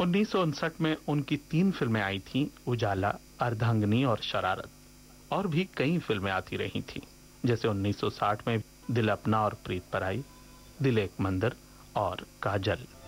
1959 में उनकी 3 फिल्में आई थीं, उजाला, अर्धांगिनी और शरारत। और भी कई फिल्में आती रही थीं, जैसे 1960 में दिल अपना और प्रीत पराई, दिल एक मंदिर और काजल।